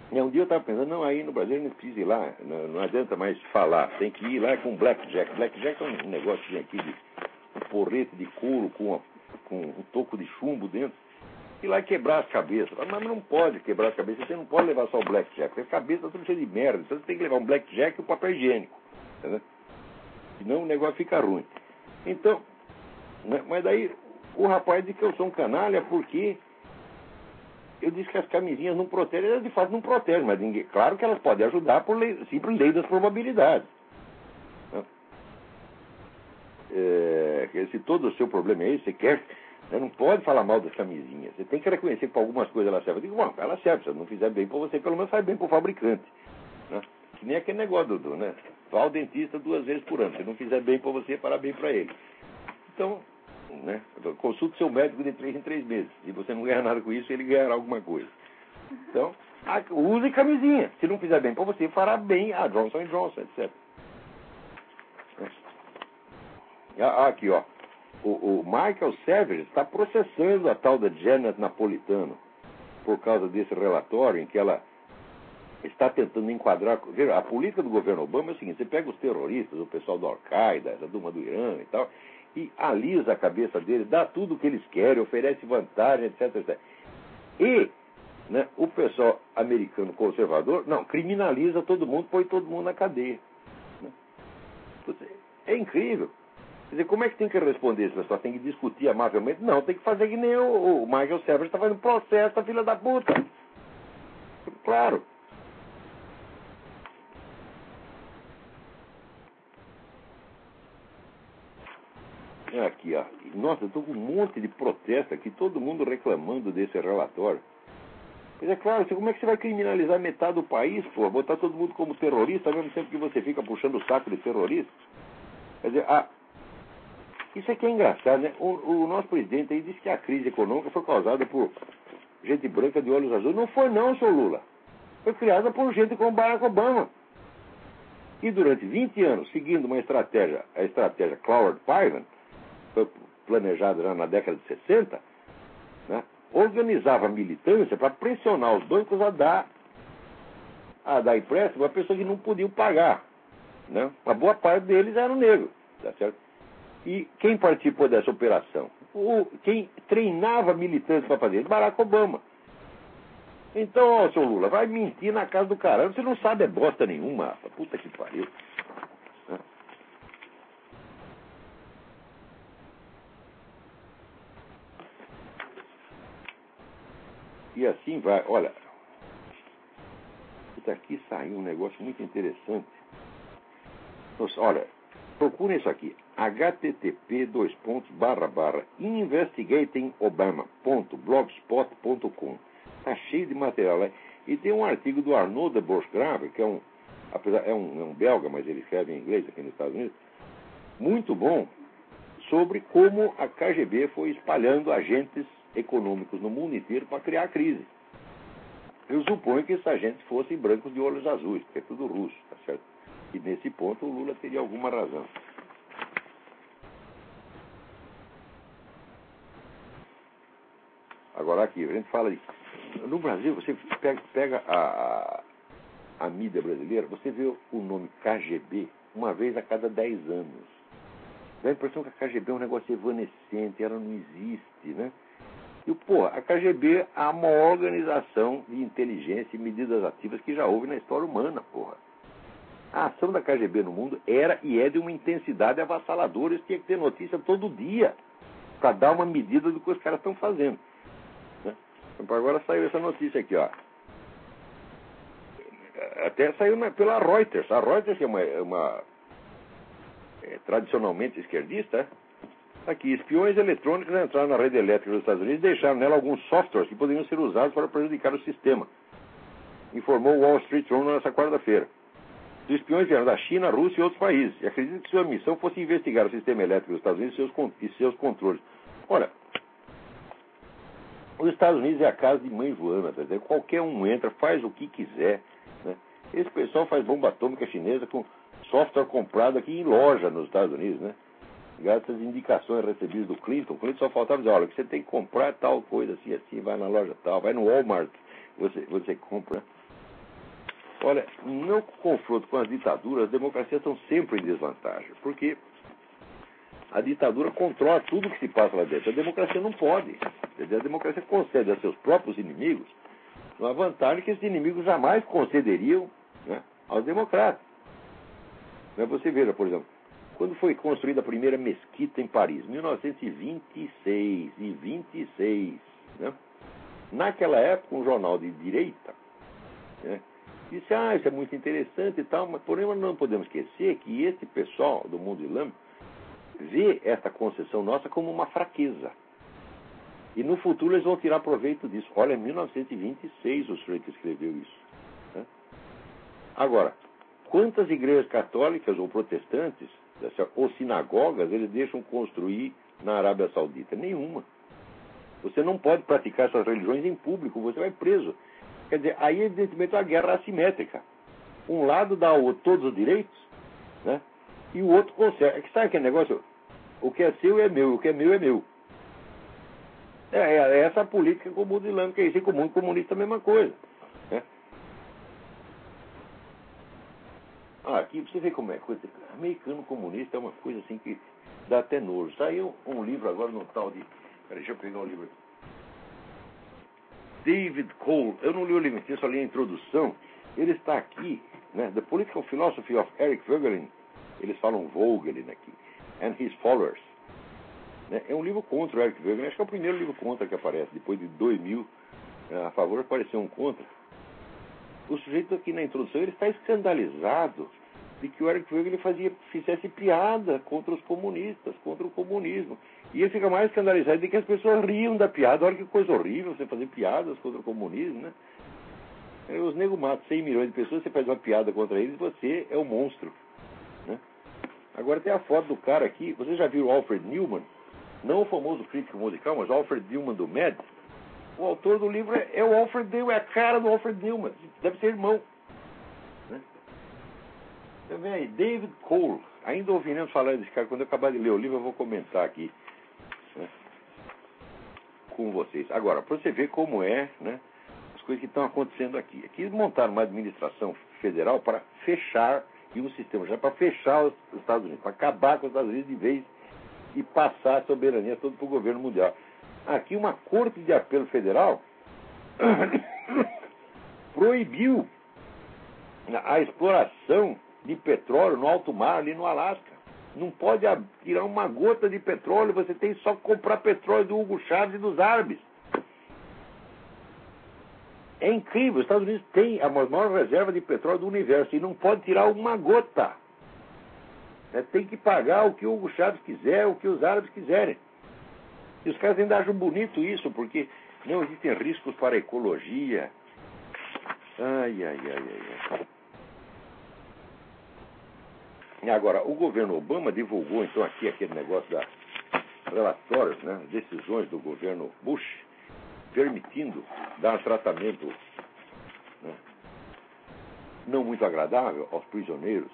E um dia eu estava pensando, não, aí no Brasil não precisa ir lá, não adianta mais falar, tem que ir lá com blackjack. Blackjack é um negócio aqui de um porrete de couro com um toco de chumbo dentro, e lá quebrar as cabeças. Mas não pode quebrar as cabeças, você não pode levar só o blackjack, porque a cabeça está tudo cheia de merda, então você tem que levar um blackjack e um papel higiênico, entendeu? Senão o negócio fica ruim. Então, né, mas daí o rapaz diz que eu sou um canalha porque eu disse que as camisinhas não protegem. Elas de fato não protegem, mas ninguém, claro que elas podem ajudar por simples lei das probabilidades. Né? Se todo o seu problema é esse, você quer, né, não pode falar mal das camisinhas. Você tem que reconhecer que para algumas coisas ela serve. Eu digo, bom, ela serve, se ela não fizer bem para você, pelo menos faz bem para o fabricante. Né? Que nem aquele negócio, Dudu, né? Vá ao dentista 2 vezes por ano. Se não fizer bem para você, para bem para ele. Então, né, consulte seu médico de 3 em 3 meses. Se você não ganhar nada com isso, ele ganhará alguma coisa. Então, use camisinha. Se não fizer bem para você, fará bem a Johnson & Johnson, etc. Aqui, ó. O Michael Savage está processando a tal da Janet Napolitano por causa desse relatório em que ela está tentando enquadrar. A política do governo Obama é o seguinte: você pega os terroristas, o pessoal do Al-Qaeda, da Duma do Irã e tal, e alisa a cabeça deles, dá tudo o que eles querem, oferece vantagem, etc, etc. E, né, o pessoal americano conservador, não, criminaliza todo mundo, põe todo mundo na cadeia. Né? É incrível. Quer dizer, como é que tem que responder esse pessoal? Tem que discutir amavelmente? Não, tem que fazer que nem o Michael Savage está fazendo processo, a filha da puta. Claro. Aqui, ó. Nossa, eu estou com um monte de protesto aqui, todo mundo reclamando desse relatório. Mas é claro, como é que você vai criminalizar metade do país, pô? Botar todo mundo como terrorista, ao mesmo tempo que você fica puxando o saco de terrorista? Quer dizer, isso aqui é engraçado, né? O nosso presidente aí disse que a crise econômica foi causada por gente branca de olhos azuis. Não foi não, seu Lula. Foi criada por gente como Barack Obama. E durante 20 anos, seguindo a estratégia Cloward-Piven, foi planejada já na década de 60, né, organizava a militância para pressionar os bancos a dar empréstimo a pessoas que não podiam pagar. Né? A boa parte deles eram negros. Tá certo? E quem participou dessa operação? Quem treinava militantes para fazer isso? Barack Obama. Então, ó, seu Lula, vai mentir na casa do caramba. Você não sabe é bosta nenhuma. Puta que pariu. Né? E assim vai. Olha, isso aqui saiu um negócio muito interessante. Olha, procurem isso aqui. http://investigatingobama.blogspot.com. Está cheio de material lá. E tem um artigo do Arnaud de Bourse-Grave, que é um belga, mas ele escreve em inglês aqui nos Estados Unidos, muito bom, sobre como a KGB foi espalhando agentes econômicos no mundo inteiro para criar a crise. Eu suponho que esses agentes fossem brancos de olhos azuis, porque é tudo russo, tá certo? E nesse ponto o Lula teria alguma razão. Agora aqui, a gente fala de... No Brasil, você pega a mídia brasileira, você vê o nome KGB uma vez a cada 10 anos. Dá a impressão que a KGB é um negócio evanescente, ela não existe, né? E, a KGB é a maior organização de inteligência e medidas ativas que já houve na história humana, porra. A ação da KGB no mundo era e é de uma intensidade avassaladora. Eles tinham que ter notícia todo dia para dar uma medida do que os caras estão fazendo. Né? Então, agora saiu essa notícia aqui, ó. Até saiu pela Reuters. A Reuters, que é uma tradicionalmente esquerdista, aqui, espiões eletrônicos entraram na rede elétrica dos Estados Unidos e deixaram nela alguns softwares que poderiam ser usados para prejudicar o sistema, informou o Wall Street Journal nessa quarta-feira. Os espiões vieram da China, Rússia e outros países, e acredito que sua missão fosse investigar o sistema elétrico dos Estados Unidos e seus controles. Olha, os Estados Unidos é a casa de mãe Joana, tá dizendo? Qualquer um entra, faz o que quiser. Né? Esse pessoal faz bomba atômica chinesa com software comprado aqui em loja nos Estados Unidos, né? Graças às indicações recebidas do Clinton. O Clinton só faltava dizer, olha, que você tem que comprar tal coisa assim, vai na loja tal, vai no Walmart, você compra. no confronto com as ditaduras, as democracias estão sempre em desvantagem, porque a ditadura controla tudo que se passa lá dentro. A democracia não pode. Quer dizer, a democracia concede a seus próprios inimigos uma vantagem que esses inimigos jamais concederiam, né, aos democratas. Você veja, por exemplo, quando foi construída a primeira mesquita em Paris, 1926 e 26, né? Naquela época, um jornal de direita, né, disse, isso é muito interessante e tal, mas porém não podemos esquecer que esse pessoal do mundo islâmico vê esta concessão nossa como uma fraqueza. E no futuro eles vão tirar proveito disso. Olha, em 1926 o sujeito escreveu isso, né? Agora, quantas igrejas católicas ou protestantes, ou sinagogas, eles deixam construir na Arábia Saudita? Nenhuma. Você não pode praticar essas religiões em público, você vai preso. Quer dizer, aí evidentemente é uma guerra assimétrica. Um lado dá ao outro todos os direitos, né? E o outro consegue. Sabe aquele negócio? O que é seu é meu, o que é meu é meu. É essa a política com o mundo islâmico, é isso. E com o mundo comunista a mesma coisa, né? Aqui você vê como é coisa. Americano comunista é uma coisa assim que dá até nojo. Saiu um livro agora no tal de. Peraí, deixa eu pegar o livro aqui. David Cole. Eu não li o livro, eu só li a introdução. Ele está aqui, né? The Political Philosophy of Eric Voegelin. Eles falam Voegelin aqui. And His Followers. Né? É um livro contra o Eric Voegelin. Acho que é o primeiro livro contra que aparece. Depois de 2000, a favor apareceu um contra. O sujeito aqui na introdução, ele está escandalizado de que o Eric Voegelin fizesse piada contra os comunistas, contra o comunismo. E ele fica mais escandalizado de que as pessoas riam da piada. Olha que coisa horrível você fazer piadas contra o comunismo, né? Os negros matam 100 milhões de pessoas, você faz uma piada contra eles, você é um monstro, né? Agora tem a foto do cara aqui. Você já viu o Alfred Newman? Não o famoso crítico musical, mas o Alfred Newman do Mad. O autor do livro é o Alfred Newman, é a cara do Alfred Newman. Deve ser irmão, né? Também aí, David Cole. Ainda ouvindo falar desse cara. Quando eu acabar de ler o livro, eu vou comentar aqui, né, com vocês. Agora, para você ver como é, né, as coisas que estão acontecendo aqui. Aqui eles montaram uma administração federal para fechar, e um sistema já para fechar os Estados Unidos, para acabar com os Estados Unidos de vez e passar a soberania toda para o governo mundial. Aqui uma corte de apelo federal proibiu a exploração de petróleo no alto mar, ali no Alasca. Não pode tirar uma gota de petróleo, você tem só que comprar petróleo do Hugo Chávez e dos árabes. É incrível, os Estados Unidos têm a maior reserva de petróleo do universo e não pode tirar uma gota. Tem que pagar o que o Hugo Chávez quiser, o que os árabes quiserem. E os caras ainda acham bonito isso, porque não existem riscos para a ecologia. Ai. E agora, o governo Obama divulgou, então, aqui aquele negócio da relatórios, né, decisões do governo Bush, permitindo dar tratamento, né, não muito agradável aos prisioneiros,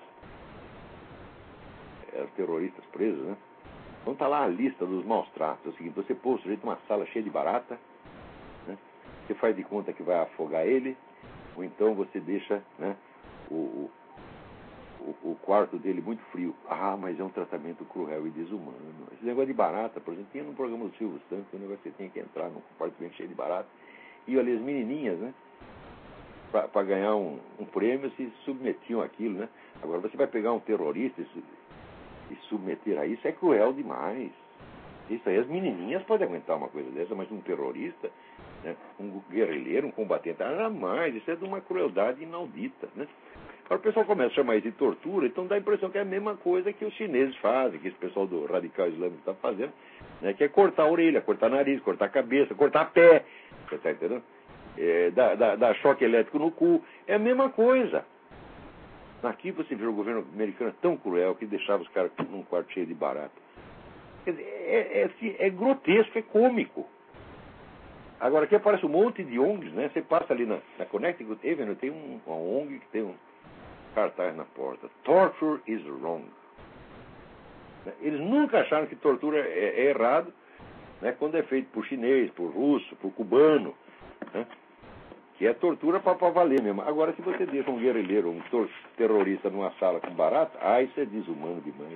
aos terroristas presos, né? Então está lá a lista dos maus tratos. É o seguinte: você pôs o sujeito numa sala cheia de barata, né? Você faz de conta que vai afogar ele, ou então você deixa, né, o quarto dele muito frio. Mas é um tratamento cruel e desumano. Esse negócio de barata, por exemplo, tinha no programa do Silvio Santos, o negócio que você tinha que entrar num compartimento cheio de barata. E ali as menininhas, né, para ganhar um prêmio, se submetiam àquilo, né? Agora você vai pegar um terrorista e submeter a isso, é cruel demais. Isso aí, as menininhas podem aguentar uma coisa dessa, mas um terrorista, né, um guerrilheiro, um combatente, jamais. Isso é de uma crueldade inaudita, né? Agora o pessoal começa a chamar isso de tortura, então dá a impressão que é a mesma coisa que os chineses fazem, que esse pessoal do radical islâmico está fazendo, né, que é cortar a orelha, cortar nariz, cortar a cabeça, cortar pé, você está entendendo? Dar choque elétrico no cu, é a mesma coisa. Aqui você vê o governo americano tão cruel que deixava os caras num quarto cheio de barata. Quer dizer, é grotesco, é cômico. Agora aqui aparece um monte de ONGs, né? Você passa ali na Connecticut Avenue, tem uma ONG que tem um cartaz na porta: Torture is wrong. Eles nunca acharam que tortura é errado, né, quando é feito por chinês, por russo, por cubano, né, que é tortura para valer mesmo. Agora, se você deixa um guerrilheiro, um terrorista numa sala com barata, isso é desumano demais.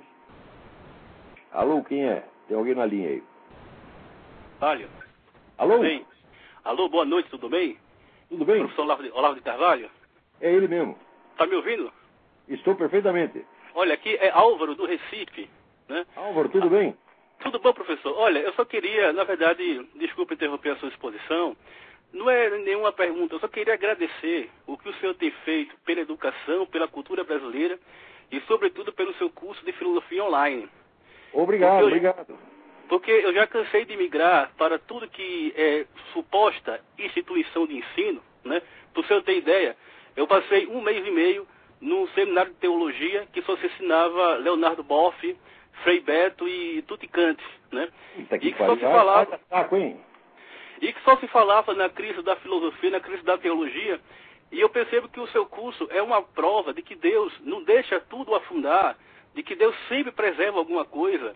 Alô, quem é? Tem alguém na linha aí? Carvalho. Alô? Bem. Alô, boa noite, tudo bem? Tudo bem? Professor Olavo de Carvalho. É ele mesmo. Tá me ouvindo? Estou perfeitamente. Olha, aqui é Álvaro do Recife, né? Álvaro, tudo bem? Tudo bom, professor? Olha, eu só queria, na verdade, desculpa interromper a sua exposição, não é nenhuma pergunta, eu só queria agradecer o que o senhor tem feito pela educação, pela cultura brasileira e, sobretudo, pelo seu curso de filosofia online. Obrigado, obrigado. Porque eu já cansei de migrar para tudo que é suposta instituição de ensino, né? Para o senhor ter ideia, eu passei 1 mês e meio num seminário de teologia que só se ensinava Leonardo Boff, Frei Beto e Tutti Kant, né? E que só se falava... E que só se falava na crise da filosofia, na crise da teologia, e eu percebo que o seu curso é uma prova de que Deus não deixa tudo afundar, de que Deus sempre preserva alguma coisa,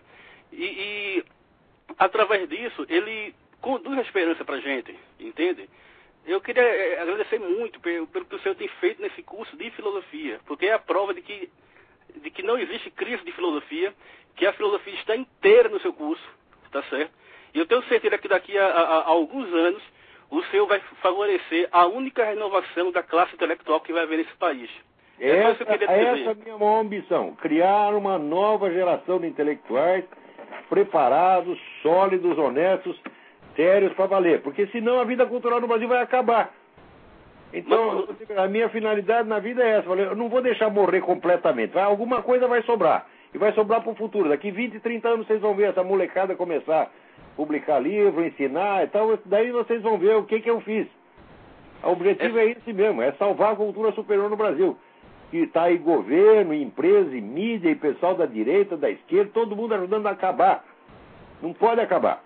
e através disso, ele conduz a esperança para a gente, entende? Eu queria agradecer muito pelo que o senhor tem feito nesse curso de filosofia, porque é a prova de que não existe crise de filosofia, que a filosofia está inteira no seu curso, tá certo? E eu tenho certeza que daqui a alguns anos o senhor vai favorecer a única renovação da classe intelectual que vai haver nesse país. Essa é a minha maior ambição, criar uma nova geração de intelectuais preparados, sólidos, honestos, sérios para valer. Porque senão a vida cultural no Brasil vai acabar. Então, a minha finalidade na vida é essa. Eu não vou deixar morrer completamente. Alguma coisa vai sobrar. E vai sobrar para o futuro. Daqui 20, 30 anos vocês vão ver essa molecada começar a publicar livro, ensinar e tal. Daí vocês vão ver o que eu fiz. O objetivo é esse mesmo, é salvar a cultura superior no Brasil. Que está aí governo, empresa, e mídia, e pessoal da direita, da esquerda, todo mundo ajudando a acabar. Não pode acabar.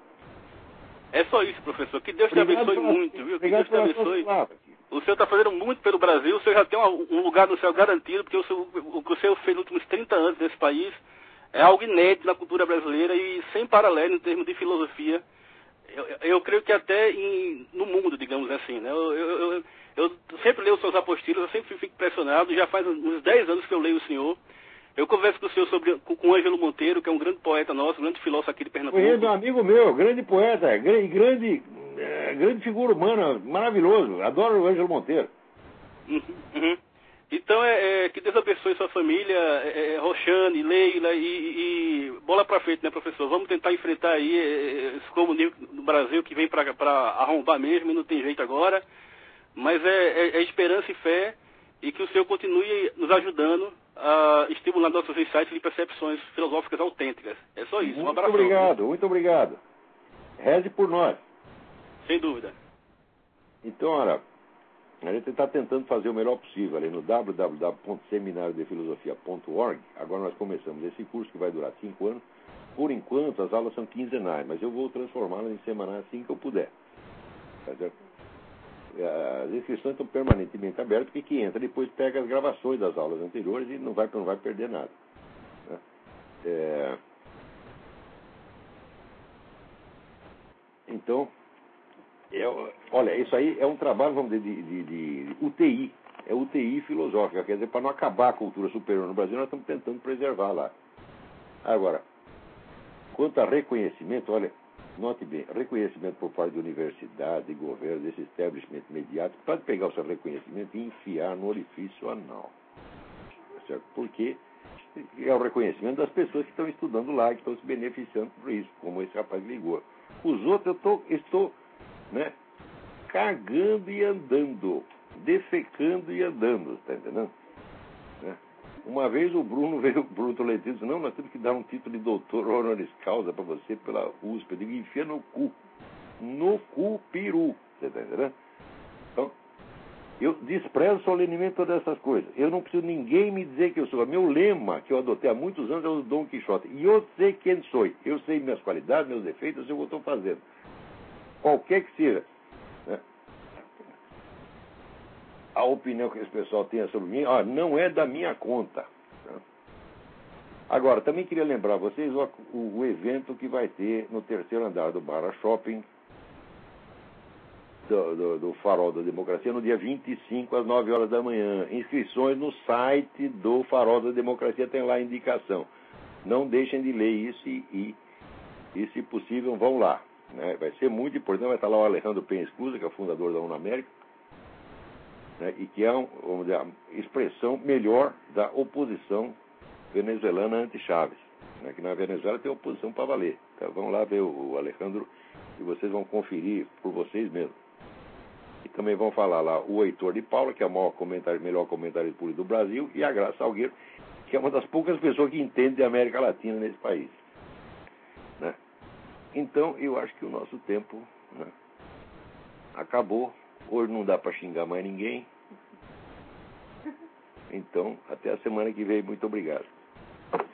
É só isso, professor. Que Deus te abençoe muito, viu? Que Deus te abençoe. O senhor está fazendo muito pelo Brasil, o senhor já tem um lugar no céu garantido, porque o que o senhor fez nos últimos 30 anos nesse país é algo inédito na cultura brasileira e sem paralelo em termos de filosofia. Eu creio que até no mundo, digamos assim, né? Eu sempre leio os seus apostilas, eu sempre fico impressionado, já faz uns 10 anos que eu leio o senhor. Eu converso com o senhor com o Ângelo Monteiro, que é um grande poeta nosso, um grande filósofo aqui de Pernambuco. Ele é um amigo meu, grande poeta, grande figura humana, maravilhoso. Adoro o Ângelo Monteiro. Uhum. Então, que Deus abençoe sua família, Roxane, Leila e bola pra frente, né, professor? Vamos tentar enfrentar aí esse comunismo no Brasil que vem para arrombar mesmo e não tem jeito agora. Mas é esperança e fé e que o senhor continue nos ajudando a estimular nossos insights de percepções filosóficas autênticas. É só isso. Um abraço. Muito obrigado, muito obrigado. Reze por nós. Sem dúvida. Então, olha, a gente está tentando fazer o melhor possível ali no www.seminariodefilosofia.org. Agora nós começamos esse curso que vai durar 5 anos. Por enquanto, as aulas são quinzenais, mas eu vou transformá-las em semanais assim que eu puder. Tá certo? As inscrições estão permanentemente abertas, porque quem entra depois pega as gravações das aulas anteriores e não vai perder nada. Né? Então, olha, isso aí é um trabalho, vamos dizer, de UTI. É UTI filosófica, quer dizer, para não acabar a cultura superior no Brasil, nós estamos tentando preservar lá. Agora, quanto a reconhecimento, olha, note bem, reconhecimento por parte de universidade, de governo, desse establishment mediático, pode pegar o seu reconhecimento e enfiar no orifício anal. Certo? Porque é o reconhecimento das pessoas que estão estudando lá, que estão se beneficiando por isso, como esse rapaz ligou. Os outros eu estou né, cagando e andando, defecando e andando, está entendendo? Né? Uma vez o Bruno Tolentino disse, não, nós temos que dar um título de doutor honoris causa para você pela USP. Eu digo, enfia no cu peru, você está entendendo? Então, eu desprezo solenemente todas essas coisas. Eu não preciso ninguém me dizer que eu sou. Meu lema, que eu adotei há muitos anos, é o Dom Quixote. E eu sei quem sou. Eu sei minhas qualidades, meus defeitos, eu sei o que eu estou fazendo. Qualquer que seja. Né? A opinião que esse pessoal tem sobre mim, não é da minha conta. Né? Agora, também queria lembrar vocês o evento que vai ter no terceiro andar do Barra Shopping, do Farol da Democracia no dia 25 às 9 horas da manhã. Inscrições no site do Farol da Democracia, tem lá a indicação. Não deixem de ler isso e se possível, vão lá. Né? Vai ser muito importante. Vai estar lá o Alejandro Penha Escusa, que é o fundador da UNAmérica, né? E que é vamos dizer, a expressão melhor da oposição venezuelana anti-Chávez. Né? Que na Venezuela tem oposição para valer. Então, vão lá ver o Alejandro e vocês vão conferir por vocês mesmos. E também vão falar lá o Heitor de Paula, que é o melhor comentário político do Brasil, e a Graça Salgueiro, que é uma das poucas pessoas que entende de América Latina nesse país. Né? Então, eu acho que o nosso tempo, né, acabou. Hoje não dá para xingar mais ninguém. Então, até a semana que vem. Muito obrigado.